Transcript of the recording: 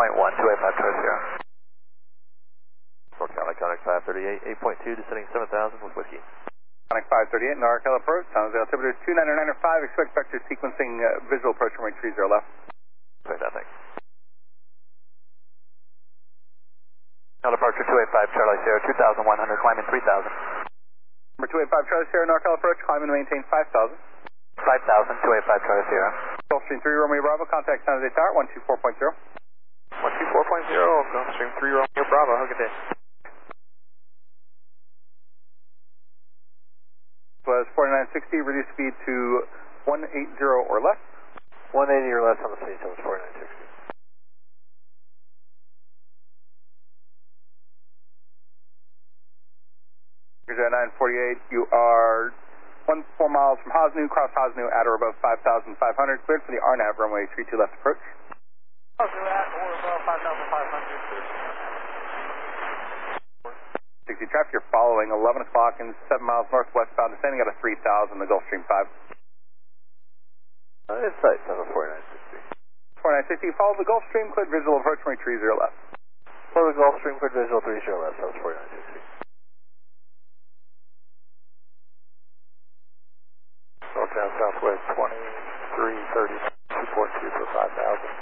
285 Sierra. North Carolina, Conic 538, 8.2, descending 7,000 with whiskey. Conic 538, NorCal approach, San Jose altimeter 299.5, expect vector sequencing, visual approach runway 30 left. Expect that, thanks. Now departure 285 Charlie Sierra, 2,100, climbing 3,000. Number 285 Charlie Sierra, NorCal approach, climb and maintain 5,000. 5,000, 285 Charlie Sierra. Gulfstream 3 Romeo Bravo, contact San Jose Tower, 124.0. 124.0, Gulfstream 3 Romeo Bravo, have a good day. Was 4960, reduce speed to 180 or less. 180 or less on the CHL is 4960. Here's 948, you are 14 miles from Hosnu, cross Hosnu at or above 5,500, cleared for the RNAV runway 32 left approach. Hosnu at or above 5,500. 60 traffic, you're following 11 o'clock and 7 miles northwestbound, descending out of 3,000, the Gulfstream 5. It's sight, 4960. 4960, follow the Gulfstream, cleared visual approach runway 30 left. Follow the Gulfstream, cleared visual 30 left, that was 4960. Northbound Southwest 2330, 2.2 for 5,000.